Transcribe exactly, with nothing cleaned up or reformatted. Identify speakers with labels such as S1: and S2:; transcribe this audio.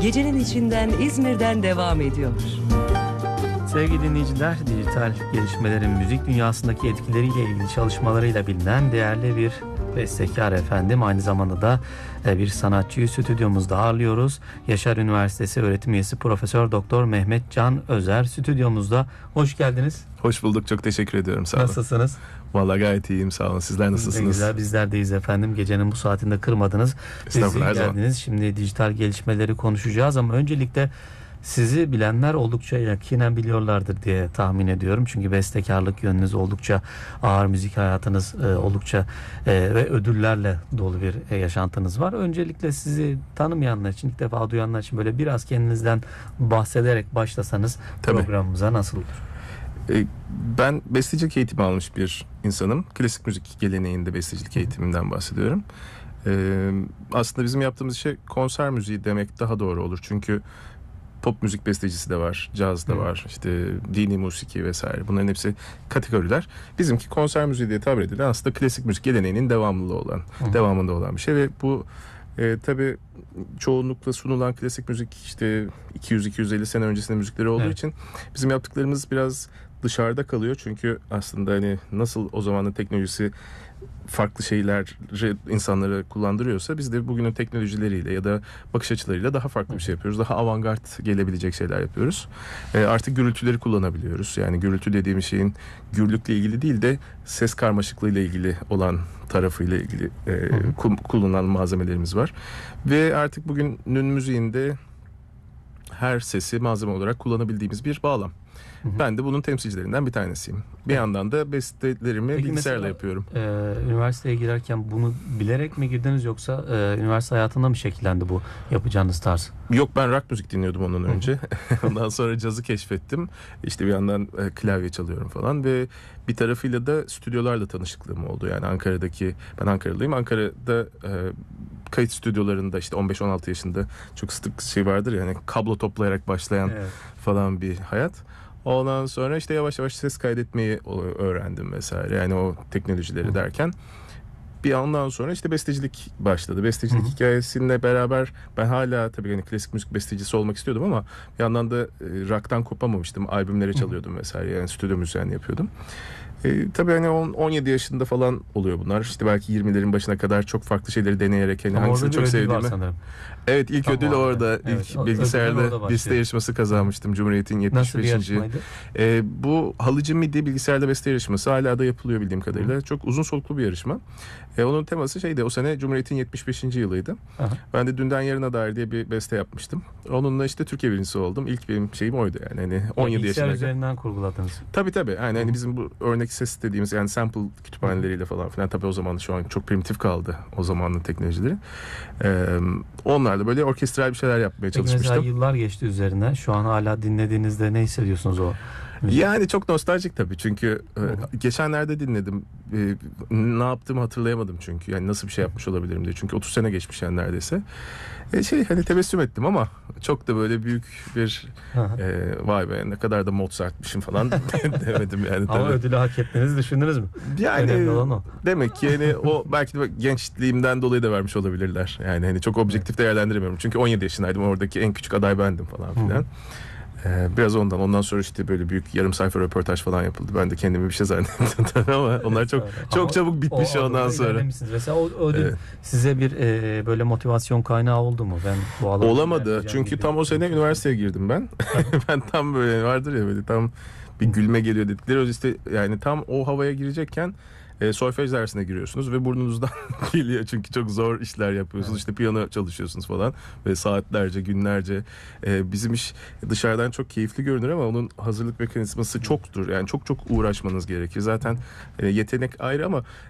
S1: gecenin içinden İzmir'den devam ediyor.
S2: Sevgili dinleyiciler, dijital gelişmelerin müzik dünyasındaki etkileriyle ilgili çalışmalarıyla bilinen değerli bir bestekar efendim. Aynı zamanda da bir sanatçıyı stüdyomuzda ağırlıyoruz. Yaşar Üniversitesi öğretim üyesi Profesör Doktor Mehmet Can Özer stüdyomuzda. Hoş geldiniz.
S3: Hoş bulduk. Çok teşekkür ediyorum. Sağ olun.
S2: Nasılsınız?
S3: Vallahi gayet iyiyim. Sağ olun. Sizler nasılsınız?
S2: Güzel. Bizler deyiz efendim. Gecenin bu saatinde kırmadınız. Siz geldiniz. Şimdi dijital gelişmeleri konuşacağız ama öncelikle sizi bilenler oldukça yakinen biliyorlardır diye tahmin ediyorum. Çünkü bestekarlık yönünüz oldukça ağır, müzik hayatınız e, oldukça e, ve ödüllerle dolu bir e, yaşantınız var. Öncelikle sizi tanımayanlar için, ilk defa duyanlar için böyle biraz kendinizden bahsederek başlasanız Tabii. programımıza nasıl olur?
S3: Ben bestecilik eğitimi almış bir insanım. Klasik müzik geleneğinde bestecilik eğitiminden bahsediyorum. Ee, aslında bizim yaptığımız şey konser müziği demek daha doğru olur. Çünkü pop müzik bestecisi de var, caz da Hı. var, işte dini musiki vesaire. Bunların hepsi kategoriler. Bizimki konser müziği diye tabir edilen aslında klasik müzik geleneğinin devamlılığı olan, Hı. devamında olan bir şey ve bu e, tabii çoğunlukla sunulan klasik müzik işte iki yüz iki yüz elli sene öncesinde müzikleri olduğu evet. için bizim yaptıklarımız biraz dışarıda kalıyor. Çünkü aslında hani nasıl o zamanın teknolojisi farklı şeyleri insanlara kullandırıyorsa biz de bugünün teknolojileriyle ya da bakış açılarıyla daha farklı bir şey yapıyoruz. Daha avantgard gelebilecek şeyler yapıyoruz. E, artık gürültüleri kullanabiliyoruz. Yani gürültü dediğimiz şeyin gürlükle ilgili değil de ses karmaşıklığıyla ilgili olan tarafıyla ilgili e, kullanılan malzemelerimiz var. Ve artık bugünün müziğinde her sesi malzeme olarak kullanabildiğimiz bir bağlam. Hı hı. Ben de bunun temsilcilerinden bir tanesiyim. Bir evet. yandan da bestelerimi Peki bilgisayarla mesela, yapıyorum.
S2: E, üniversiteye girerken bunu bilerek mi girdiniz yoksa e, üniversite hayatında mı şekillendi bu yapacağınız tarz?
S3: Yok, ben rock müzik dinliyordum ondan önce. Ondan sonra cazı keşfettim. İşte bir yandan e, klavye çalıyorum falan ve bir tarafıyla da stüdyolarla tanışıklığım oldu. Yani Ankara'daki, ben Ankaralıyım. Ankara'da e, kayıt stüdyolarında işte on beş on altı yaşında çok sık şey vardır ya, yani kablo toplayarak başlayan evet. falan bir hayat. Ondan sonra işte yavaş yavaş ses kaydetmeyi öğrendim vesaire. Yani o teknolojileri Hı. derken bir ondan sonra işte bestecilik başladı. Bestecilik Hı. hikayesiyle beraber ben hala tabii yani klasik müzik bestecisi olmak istiyordum ama bir yandan da rock'tan kopamamıştım. Albümleri çalıyordum Hı. vesaire. Yani stüdyo müziğini yapıyordum. E, tabii hani on, on yedi yaşında falan oluyor bunlar. İşte belki yirmilerin başına kadar çok farklı şeyleri deneyerek hani hangisini çok sevdiğimi. Evet, ilk Tam ödül orada. orada. Evet, ilk bilgisayarda beste yarışması kazanmıştım. Cumhuriyet'in yetmiş beşinci Nasıl bir yarışmaydı? E, bu Halıcı Midi bilgisayarda beste yarışması hala da yapılıyor bildiğim kadarıyla. Hı. Çok uzun soluklu bir yarışma. E, onun teması şeydi, o sene Cumhuriyet'in yetmiş beşinci yılıydı. Aha. Ben de Dünden Yarına Dair diye bir beste yapmıştım. Onunla işte Türkiye birincisi oldum. İlk benim şeyim oydu yani. Hani on yedi
S2: bilgisayar
S3: yaşında.
S2: üzerinden kurguladınız.
S3: Tabii tabii. Yani hani bizim bu örnek ses dediğimiz yani sample kütüphaneleriyle falan filan, tabii o zaman şu an çok primitif kaldı o zamanın teknolojileri. Ee, onlarla böyle orkestral bir şeyler yapmaya Peki çalışmıştım.
S2: Mesela yıllar geçti üzerine. Şu an hala dinlediğinizde ne hissediyorsunuz o?
S3: Yani çok nostaljik tabii çünkü e, geçenlerde dinledim. E, ne yaptığımı hatırlayamadım çünkü. Yani nasıl bir şey yapmış olabilirim diye. Çünkü otuz sene geçmiş yani neredeyse. E, şey hani tebessüm ettim ama çok da böyle büyük bir e, vay be ne kadar da Mozart'mışım falan demedim yani.
S2: Ama tabii. Ödülü hak ettiğinizi düşündünüz mü?
S3: Yani o. Demek ki yani o belki de gençliğimden dolayı da vermiş olabilirler. Yani hani çok objektif değerlendiremiyorum. Çünkü on yedi yaşındaydım. Oradaki en küçük aday bendim falan filan. Biraz ondan. Ondan sonra işte böyle büyük yarım sayfa röportaj falan yapıldı. Ben de kendimi bir şey zannettim tabii ama onlar çok çok ama çabuk bitmiş o, ondan sonra.
S2: Mesela o ödül evet. size bir e, böyle motivasyon kaynağı oldu mu? Ben bu alanda
S3: olamadı. Çünkü tam o sene üniversiteye girdim ben. Ben tam böyle vardır ya böyle tam bir gülme geliyor dedikleri o işte yani tam o havaya girecekken E, solfej dersine giriyorsunuz ve burnunuzdan geliyor çünkü çok zor işler yapıyorsunuz. Evet. İşte piyano çalışıyorsunuz falan ve saatlerce, günlerce. E, bizim iş dışarıdan çok keyifli görünür ama onun hazırlık mekanizması çoktur. Yani çok çok uğraşmanız gerekir. Zaten e, yetenek ayrı ama